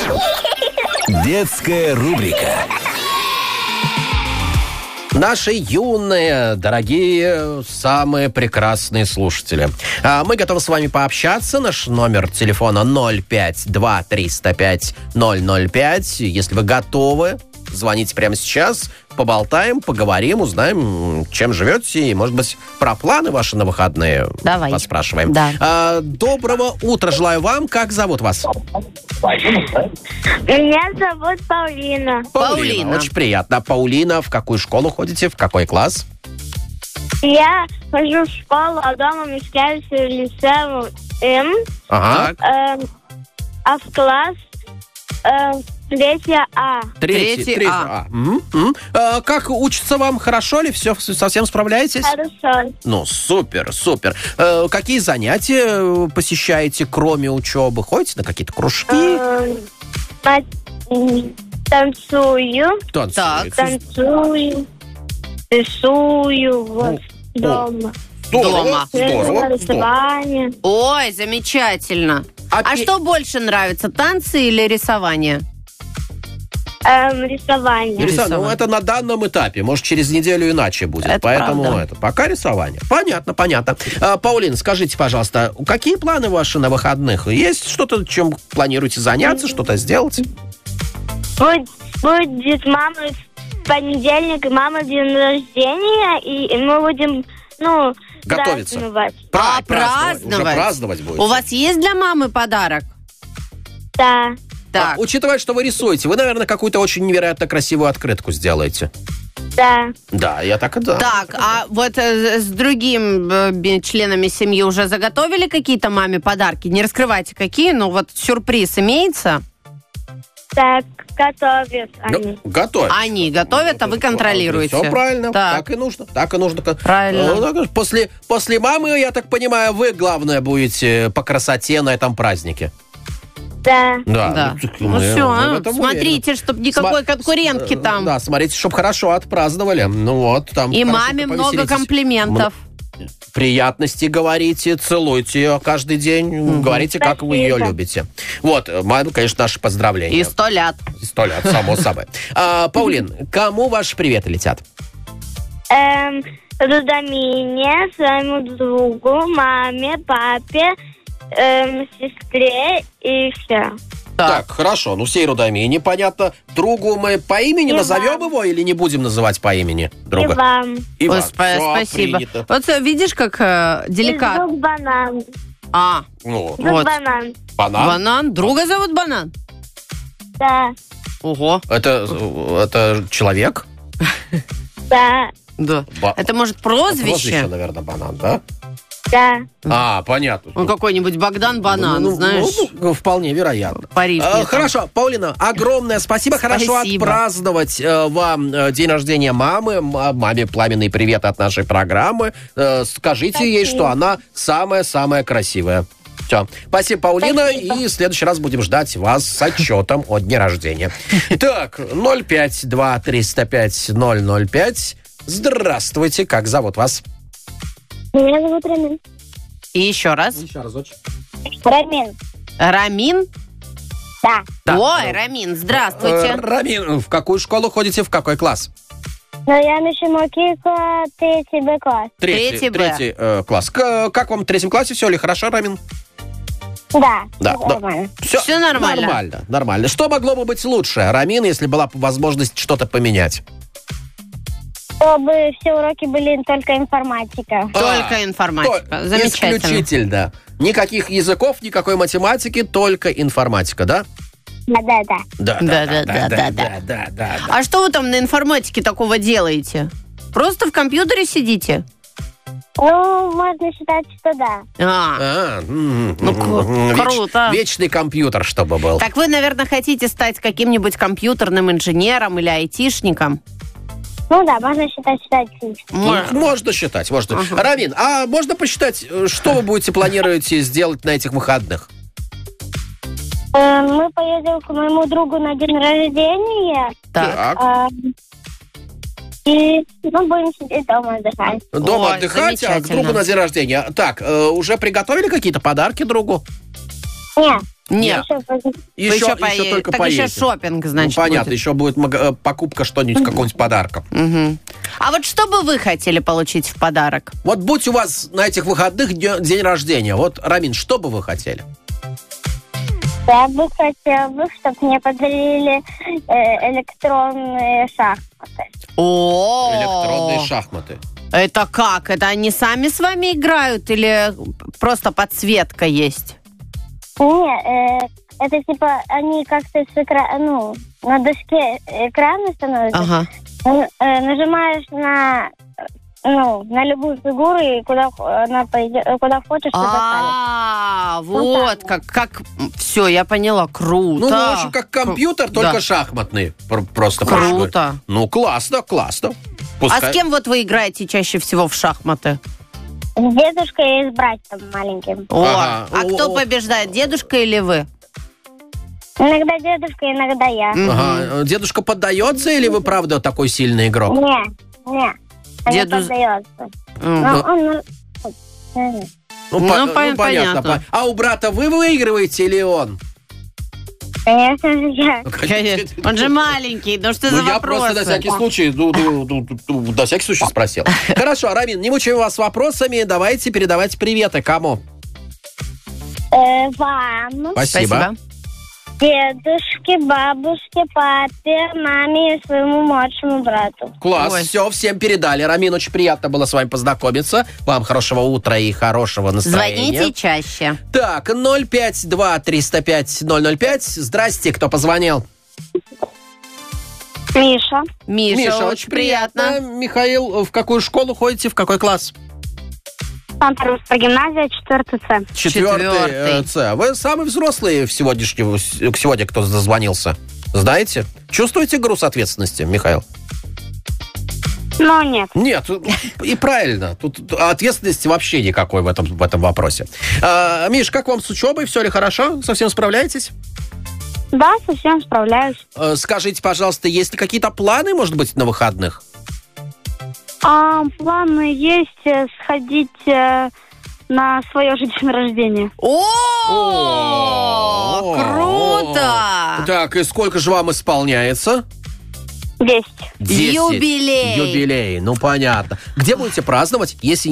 Детская рубрика. Наши юные, дорогие, самые прекрасные слушатели. Мы готовы с вами пообщаться. Наш номер телефона 052-305-005. Если вы готовы, звоните прямо сейчас. Поболтаем, поговорим, узнаем, чем живете. И, может быть, про планы ваши на выходные поспрашиваем. Да. Доброго утра желаю вам. Как зовут вас? Меня зовут Паулина. Паулина. Очень приятно. Паулина, в какую школу ходите? В какой класс? Я хожу в школу, а дома Мишкевича в лицею М. Ага. А в класс 3 А. Третий А. Как учится вам? Хорошо ли? Все, совсем справляетесь? Хорошо. Ну, супер. Какие занятия посещаете, кроме учебы? Ходите на какие-то кружки? Танцую, Танцуете? рисую дома. Дома. Здорово. Рисование. Ой, замечательно. А что больше нравится, танцы или рисование? Рисование. Ну, это на данном этапе. Может, через неделю иначе будет. Это Поэтому правда. пока рисование. Понятно. Паулина, скажите, пожалуйста, какие планы ваши на выходных? Есть что-то, чем планируете заняться, что-то сделать? Будет мама в понедельник, мама день рождения, и мы будем, Готовиться. праздновать. Праздновать. Уже праздновать будет. У вас есть для мамы подарок? Да. Так. Учитывая, что вы рисуете, вы, наверное, какую-то очень невероятно красивую открытку сделаете. Да. Да, я так и да. Так, а вот с другими членами семьи уже заготовили какие-то маме подарки? Не раскрывайте какие, но вот сюрприз имеется? Так, готовят они. Готовят. Они готовят, а вы контролируете. Все правильно. Так. Так и нужно. Правильно. После мамы, я так понимаю, вы, главное, будете по красоте на этом празднике. Да. Да. Ну все, смотрите, чтобы никакой конкурентки там. Да, смотрите, чтобы хорошо отпраздновали. Ну вот, там. И хорошо маме много повеселитесь. комплиментов. Приятности говорите, целуйте ее каждый день, говорите, как вы ее любите. Вот, маме, конечно, наши поздравления. И 100 лет. 100 лет, само собой. Паулин, кому ваши приветы летят? Рудамине, своему другу, маме, папе, сестре и все. Так, хорошо. Ну, всей Рудамине, понятно. Другу мы по имени И назовем вам. его или не будем называть по имени друга? И вам. И Ой, вам. Всё, спасибо. принято. Вот видишь, как деликатно. И друг Банан. Ну, Друг Вот. Банан. банан. Банан. Друга зовут Банан? Да. Ого. Это человек? Да. Да. Это может Прозвище, прозвище? наверное, банан, да? Да. Понятно. Он какой-нибудь Богдан Банан, знаешь? Вполне вероятно. Париж. Хорошо, Паулина, огромное спасибо. Хорошо Спасибо. отпраздновать вам день рождения мамы. Маме пламенный привет от нашей программы. Скажите ей, что она самая-самая красивая. Все. Спасибо, Паулина. Спасибо. И в следующий раз будем ждать вас с отчетом о дне рождения. Так, 052-305-005. Здравствуйте. Как зовут вас? Меня зовут Рамин. И еще раз. Еще разочек. Рамин. Рамин? Да. Да. Ой, Рамин, здравствуйте. Рамин, в какую школу ходите, в какой класс? Но я на Шимокико 3 Б класс. Третий Б. Третий класс. Как вам в третьем классе? Все ли хорошо, Рамин? Да. Да. Нормально. Всё нормально. Нормально. Что могло бы быть лучше, Рамин, если была бы возможность что-то поменять? Чтобы все уроки были только информатика. Только информатика. Замечательно. Исключительно. Никаких языков, никакой математики, только информатика, да? Да. Да. А что вы там на информатике такого делаете? Просто в компьютере сидите? Ну, можно считать, что да. Круто. Вечный компьютер, чтобы был. Так вы, наверное, хотите стать каким-нибудь компьютерным инженером или айтишником? Ну да, можно считать отлично. Можно считать, можно. Рамин, а можно посчитать, что вы планируете сделать на этих выходных? Мы поедем к моему другу на день рождения. Так. И мы будем сидеть дома отдыхать. Дома Ой, отдыхать, а к замечательно. другу на день рождения. Так, уже приготовили какие-то подарки другу? Нет. Нет. Еще только так поедете. еще шопинг, значит, Ну, понятно, будет. еще будет покупка что-нибудь, какого-нибудь подарка. А вот что бы вы хотели получить в подарок? Вот будь у вас на этих выходных день рождения. Вот, Рамин, что бы вы хотели? Я бы хотела, чтобы мне подарили электронные шахматы. Электронные шахматы. Это как? Это они сами с вами играют или просто подсветка есть? Нет, это типа они как-то на доске экрана становятся. Ага. Нажимаешь на любую фигуру и куда она пойдет, куда хочешь, туда Вот как. Все, я поняла. Круто. Ну, в общем, как компьютер, только шахматный. Просто. Круто. Ну, классно. А с кем вот вы играете чаще всего в шахматы? С дедушкой и с братом маленьким. А кто побеждает, дедушка или вы? Иногда дедушка, иногда я. Ага. Дедушка поддается или вы, правда, такой сильный игрок? Не. Он не поддается. Понятно. А у брата вы выигрываете или он? Конечно же, я. Он же маленький, ну что за я вопросы? просто на всякий случай спросил. Хорошо, Рамин, не мучаем вас вопросами. Давайте передавайте приветы. Кому? Вам. Спасибо. Дедушке, бабушке, папе, маме и своему младшему брату. Класс, все, всем передали. Рамин, очень приятно было с вами познакомиться. Вам хорошего утра и хорошего настроения. Звоните чаще. Так, 052-305-005. Здрасте, кто позвонил? Миша, очень приятно. Михаил, в какую школу ходите, в какой класс? Санта-Русская гимназия, 4 С. 4 С. Вы самый взрослый сегодня, кто зазвонился. Знаете? Чувствуете груз ответственности, Михаил? Ну, нет. Нет, и правильно. Тут ответственности вообще никакой в этом вопросе. Миш, как вам с учебой? Все ли хорошо? Совсем справляетесь? Да, совсем справляюсь. Скажите, пожалуйста, есть ли какие-то планы, может быть, на выходных? Планы есть сходить на свое же день рождения. Круто! Так, и сколько же вам исполняется? 10. Юбилей. Юбилей, ну понятно. Где будете праздновать, если